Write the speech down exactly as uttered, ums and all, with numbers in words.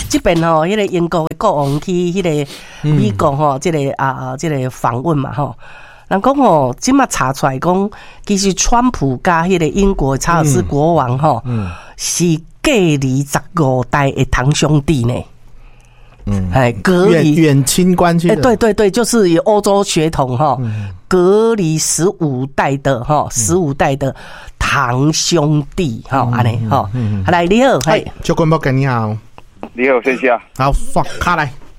这边吼，迄个英国的国王去迄个美国吼，这个啊，这个访问嘛吼。人讲吼，即马查出来讲，其实川普加迄个英国查尔斯国王吼，嗯，是隔离十五代的堂兄弟呢。嗯，哎，隔离远亲关系，哎， 对对对，就是有欧洲血统哈，嗯、隔离十五代的哈，十五代的堂兄弟哈，安尼哈，来你好， 哎，周冠博哥你好， 你好，谢谢啊， 好，刷卡来。